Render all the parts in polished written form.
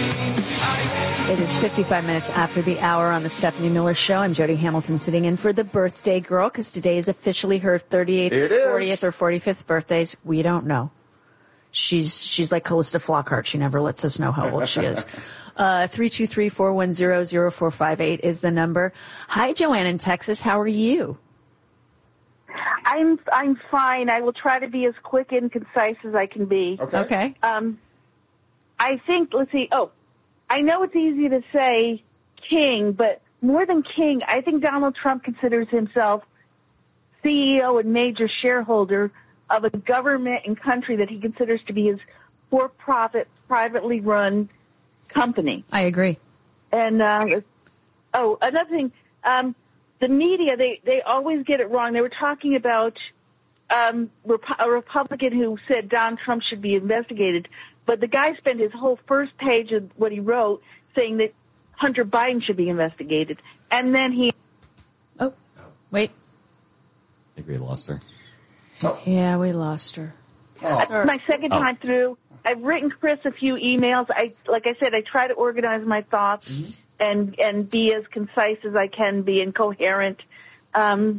It is 55 minutes after the hour on the Stephanie Miller Show. I'm Jody Hamilton sitting in for the birthday girl because today is officially her 38th, 40th, or 45th birthdays. We don't know. She's like Callista Flockhart. She never lets us know how old she is. 323-410-0458 is the number. Hi, Joanne in Texas. How are you? I'm fine. I will try to be as quick and concise as I can be. Okay. I think, let's see. Oh, I know it's easy to say king, but more than king, I think Donald Trump considers himself CEO and major shareholder of a government and country that he considers to be his for-profit, privately run company. I agree. And, another thing, the media, they always get it wrong. They were talking about a Republican who said Donald Trump should be investigated, but the guy spent his whole first page of what he wrote saying that Hunter Biden should be investigated. And then he... Oh, wait. I think we lost her. Oh. Yeah, we lost her. Oh. My second time through. I've written Chris a few emails. Like I said, I try to organize my thoughts and be as concise as I can be and coherent. I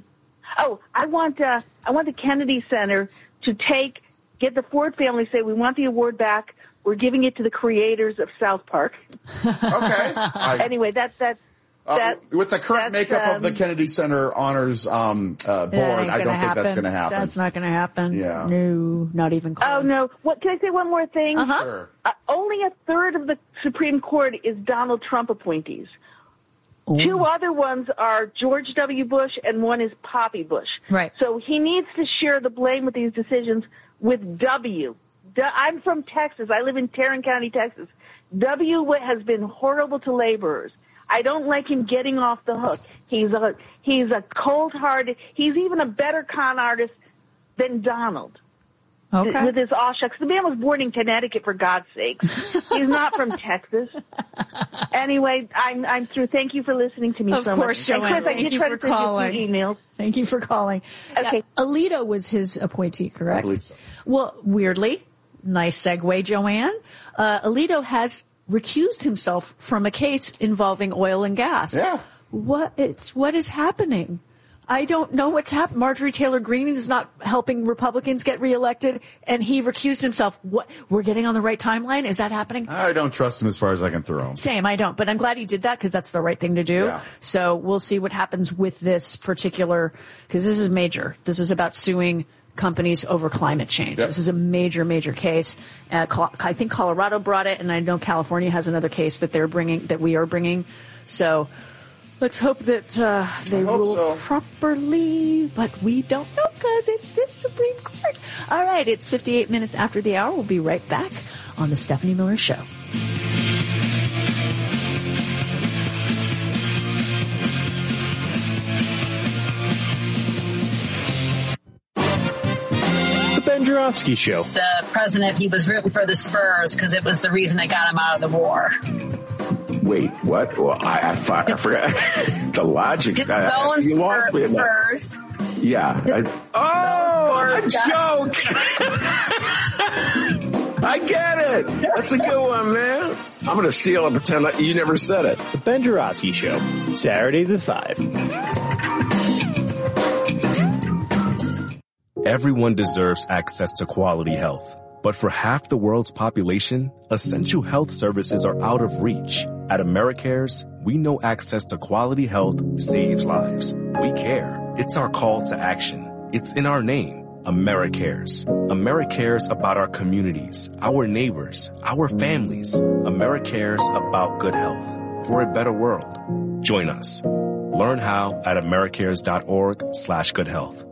want the Kennedy Center to get the Ford family, say we want the award back. We're giving it to the creators of South Park. Okay. Anyway, that's with the current makeup of the Kennedy Center Honors Board, I don't think that's going to happen. That's not going to happen. Yeah. No, not even close. Oh, no. Can I say one more thing? Uh-huh. Sure. Only a third of the Supreme Court is Donald Trump appointees. Ooh. Two other ones are George W. Bush and one is Poppy Bush. Right. So he needs to share the blame with these decisions with W. I'm from Texas. I live in Tarrant County, Texas. W has been horrible to laborers. I don't like him getting off the hook. He's a cold-hearted. He's even a better con artist than Donald. Okay. With his aw shucks. The man was born in Connecticut, for God's sake. He's not from Texas. Anyway, I'm through. Thank you for listening to me so much. Of course, Joanne. Thank you for calling. Emails. Thank you for calling. Okay. Alito was his appointee, correct? I believe so. Well, weirdly, nice segue, Joanne. Alito has recused himself from a case involving oil and gas. Yeah. What is happening? I don't know what's happened. Marjorie Taylor Greene is not helping Republicans get reelected, and he recused himself. What? We're getting on the right timeline? Is that happening? I don't trust him as far as I can throw him. Same, I don't. But I'm glad he did that because that's the right thing to do. Yeah. So we'll see what happens with this particular, because this is major. This is about suing companies over climate change. Yep. This is a major, major case. I think Colorado brought it, and I know California has another case that we are bringing. So let's hope that they rule properly, but we don't know because it's the Supreme Court. All right, it's 58 minutes after the hour. We'll be right back on the Stephanie Miller Show. Ben Joravsky Show. The president, he was rooting for the Spurs because it was the reason they got him out of the war. Wait, what? Well, I forgot the logic. You lost me. Spurs. Yeah. A joke. I get it. That's a good one, man. I'm going to steal and pretend like you never said it. The Ben Joravsky Show, Saturdays at 5. Everyone deserves access to quality health. But for half the world's population, essential health services are out of reach. At AmeriCares, we know access to quality health saves lives. We care. It's our call to action. It's in our name, AmeriCares. AmeriCares about our communities, our neighbors, our families. AmeriCares about good health for a better world. Join us. Learn how at americares.org/goodhealth.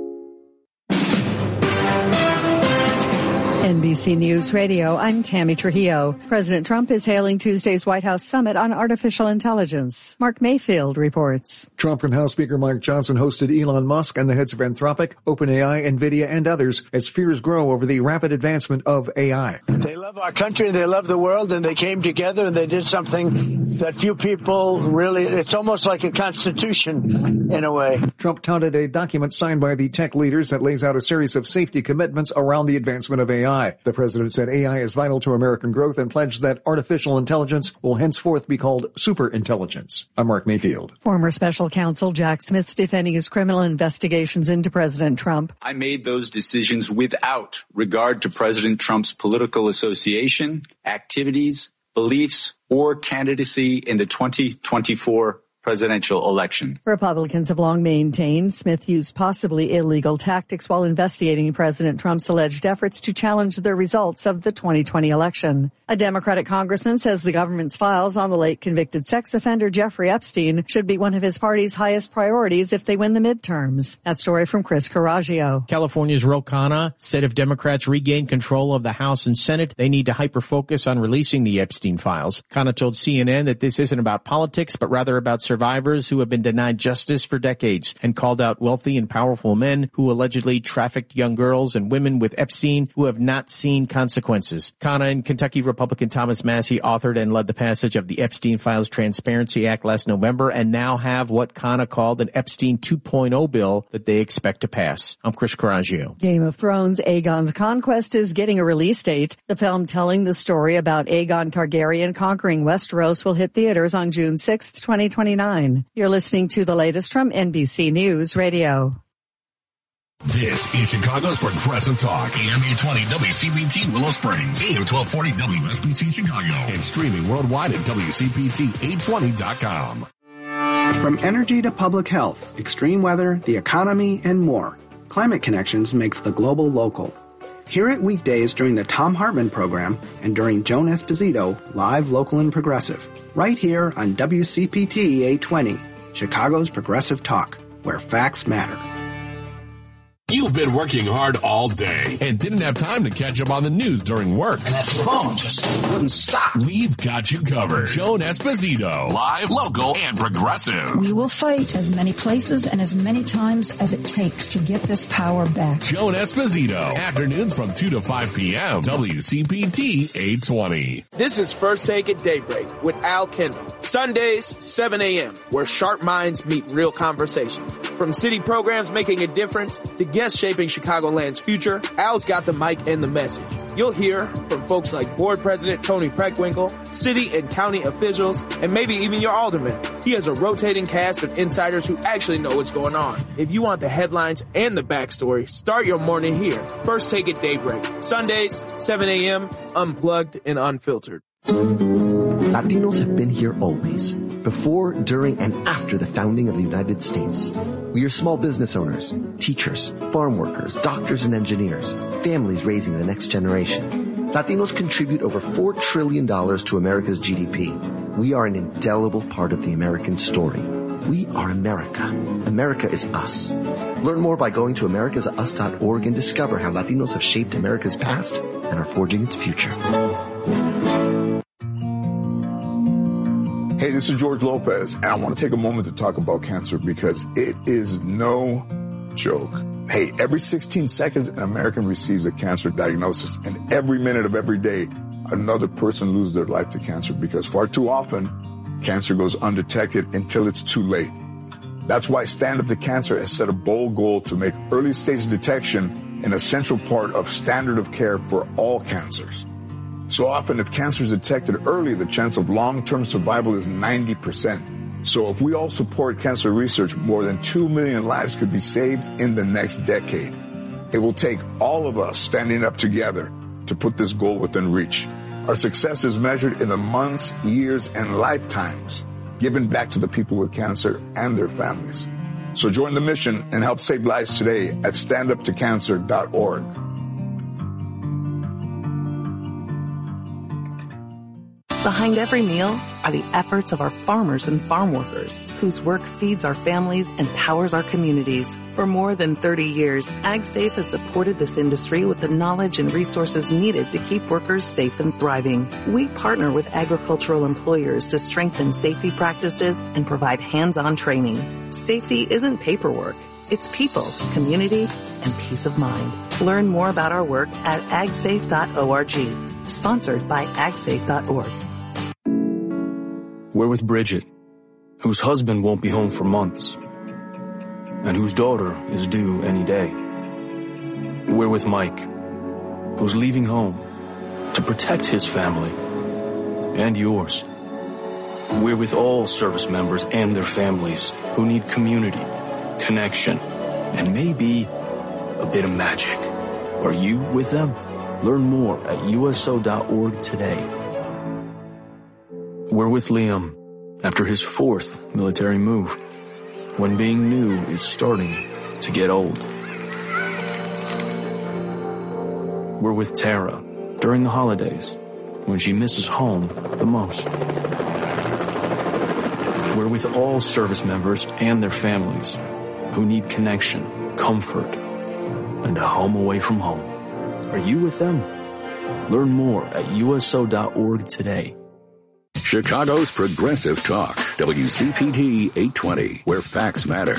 NBC News Radio, I'm Tammy Trujillo. President Trump is hailing Tuesday's White House summit on artificial intelligence. Mark Mayfield reports. Trump and House Speaker Mike Johnson hosted Elon Musk and the heads of Anthropic, OpenAI, NVIDIA, and others as fears grow over the rapid advancement of AI. They love our country, they love the world, and they came together and they did something that few people really, it's almost like a constitution in a way. Trump touted a document signed by the tech leaders that lays out a series of safety commitments around the advancement of AI. AI. The president said AI is vital to American growth and pledged that artificial intelligence will henceforth be called superintelligence. I'm Mark Mayfield. Former special counsel Jack Smith's defending his criminal investigations into President Trump. I made those decisions without regard to President Trump's political association, activities, beliefs, or candidacy in the 2024 presidential election. Republicans have long maintained Smith used possibly illegal tactics while investigating President Trump's alleged efforts to challenge the results of the 2020 election. A Democratic congressman says the government's files on the late convicted sex offender Jeffrey Epstein should be one of his party's highest priorities if they win the midterms. That story from Chris Coraggio. California's Ro Khanna said if Democrats regain control of the House and Senate, they need to hyper-focus on releasing the Epstein files. Khanna told CNN that this isn't about politics, but rather about survivors who have been denied justice for decades, and called out wealthy and powerful men who allegedly trafficked young girls and women with Epstein who have not seen consequences. Khanna and Kentucky Republican Thomas Massie authored and led the passage of the Epstein Files Transparency Act last November and now have what Khanna called an Epstein 2.0 bill that they expect to pass. I'm Chris Coraggio. Game of Thrones Aegon's Conquest is getting a release date. The film telling the story about Aegon Targaryen conquering Westeros will hit theaters on June 6, 2029. You're listening to the latest from NBC News Radio. This is Chicago's Progressive Talk, AM 820 WCPT Willow Springs, AM 1240 WSBC Chicago, and streaming worldwide at WCPT820.com. From energy to public health, extreme weather, the economy, and more, Climate Connections makes the global local. Hear it weekdays during the Thom Hartmann program and during Joan Esposito, live, local, and progressive. Right here on WCPT 820, Chicago's Progressive Talk, where facts matter. You've been working hard all day and didn't have time to catch up on the news during work. And that phone just wouldn't stop. We've got you covered. Joan Esposito, live, local, and progressive. We will fight as many places and as many times as it takes to get this power back. Joan Esposito, afternoons from 2 to 5 p.m. WCPT 820. This is First Take at Daybreak with Al Kendall. Sundays, 7 a.m., where sharp minds meet real conversations. From city programs making a difference to guests shaping Chicagoland's future, Al's got the mic and the message. You'll hear from folks like Board President Tony Preckwinkle, city and county officials, and maybe even your alderman. He has a rotating cast of insiders who actually know what's going on. If you want the headlines and the backstory, start your morning here. First Take at Daybreak. Sundays, 7 a.m., unplugged and unfiltered. Latinos have been here always, before, during, and after the founding of the United States. We are small business owners, teachers, farm workers, doctors and engineers, families raising the next generation. Latinos contribute over $4 trillion to America's GDP. We are an indelible part of the American story. We are America. America is us. Learn more by going to americasus.org and discover how Latinos have shaped America's past and are forging its future. Hey, this is George Lopez, and I want to take a moment to talk about cancer because it is no joke. Hey, every 16 seconds, an American receives a cancer diagnosis, and every minute of every day, another person loses their life to cancer because far too often, cancer goes undetected until it's too late. That's why Stand Up to Cancer has set a bold goal to make early stage detection an essential part of standard of care for all cancers. So often, if cancer is detected early, the chance of long-term survival is 90%. So if we all support cancer research, more than 2 million lives could be saved in the next decade. It will take all of us standing up together to put this goal within reach. Our success is measured in the months, years, and lifetimes given back to the people with cancer and their families. So join the mission and help save lives today at standuptocancer.org. Behind every meal are the efforts of our farmers and farm workers, whose work feeds our families and powers our communities. For more than 30 years, AgSafe has supported this industry with the knowledge and resources needed to keep workers safe and thriving. We partner with agricultural employers to strengthen safety practices and provide hands-on training. Safety isn't paperwork. It's people, community, and peace of mind. Learn more about our work at agsafe.org. Sponsored by agsafe.org. We're with Bridget, whose husband won't be home for months, and whose daughter is due any day. We're with Mike, who's leaving home to protect his family and yours. We're with all service members and their families who need community, connection, and maybe a bit of magic. Are you with them? Learn more at USO.org today. We're with Liam after his 4th military move, when being new is starting to get old. We're with Tara during the holidays, when she misses home the most. We're with all service members and their families who need connection, comfort, and a home away from home. Are you with them? Learn more at USO.org today. Chicago's Progressive Talk, WCPT 820, where facts matter.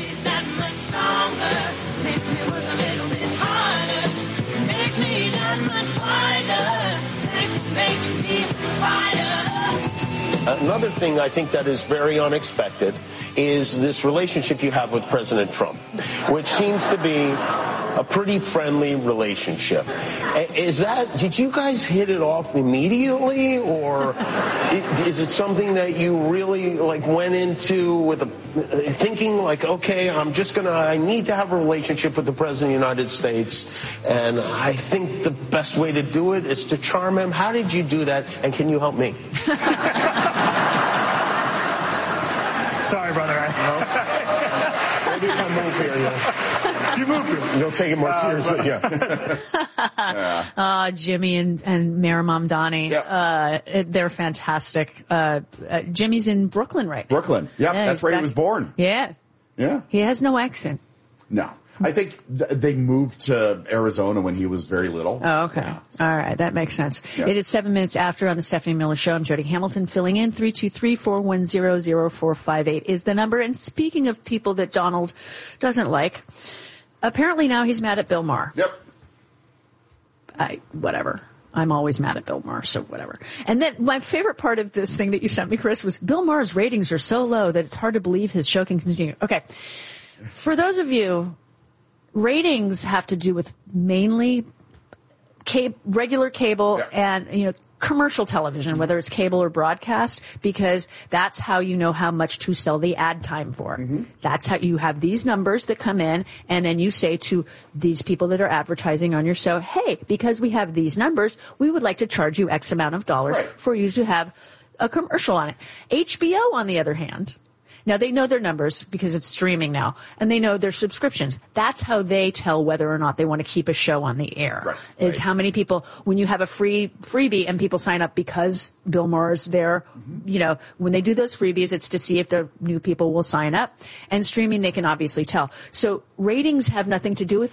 Another thing I think that is very unexpected is this relationship you have with President Trump, which seems to be a pretty friendly relationship. Did you guys hit it off immediately, or is it something that you really went into with thinking okay, I need to have a relationship with the President of the United States, and I think the best way to do it is to charm him? How did you do that, and can you help me? Sorry, brother. Maybe if I move here, you move here. You'll take it more seriously, Jimmy and Mayor Mamdani. Yep. They're fantastic. Jimmy's in Brooklyn right now. Brooklyn. Yep, yeah, that's where he was born. Yeah. Yeah. He has no accent. No. I think they moved to Arizona when he was very little. Oh, okay. Yeah. All right. That makes sense. Yeah. It is 7 minutes after on the Stephanie Miller Show. I'm Jody Hamilton filling in. 323-410-0458 is the number. And speaking of people that Donald doesn't like, apparently now he's mad at Bill Maher. Yep. Whatever. I'm always mad at Bill Maher, so whatever. And then my favorite part of this thing that you sent me, Chris, was Bill Maher's ratings are so low that it's hard to believe his show can continue. Okay. For those of you, ratings have to do with mainly regular cable and, commercial television, whether it's cable or broadcast, because that's how you know how much to sell the ad time for. Mm-hmm. That's how you have these numbers that come in, and then you say to these people that are advertising on your show, hey, because we have these numbers, we would like to charge you X amount of dollars for you to have a commercial on it. HBO, on the other hand, now, they know their numbers because it's streaming now, and they know their subscriptions. That's how they tell whether or not they want to keep a show on the air, is how many people, when you have a freebie and people sign up because Bill Maher's there, when they do those freebies, it's to see if the new people will sign up. And streaming, they can obviously tell. So ratings have nothing to do with